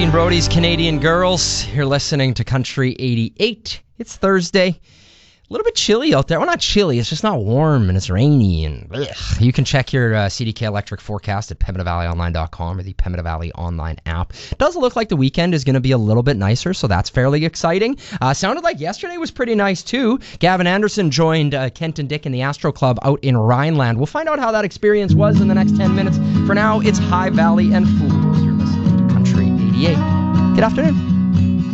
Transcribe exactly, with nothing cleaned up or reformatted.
Dean Brody's Canadian Girls. You're listening to Country eighty-eight. It's Thursday. A little bit chilly out there. Well, not chilly. It's just not warm and it's rainy. And ugh. You can check your uh, C D K Electric forecast at pembina valley online dot com or the Pembina Valley online app. It does look like the weekend is going to be a little bit nicer, so that's fairly exciting. Uh, sounded like yesterday was pretty nice, too. Gavin Anderson joined uh, Kent and Dick in the Astro Club out in Rhineland. We'll find out how that experience was in the next ten minutes. For now, it's High Valley and Fools. You're listening to Country eighty-eight. Good afternoon.